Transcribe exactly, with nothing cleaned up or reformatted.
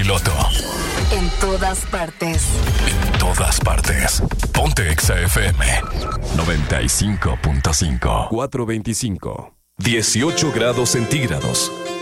piloto. En todas partes. En todas partes. Ponte Exa F M noventa y cinco punto cinco. cuatrocientos veinticinco. dieciocho grados centígrados.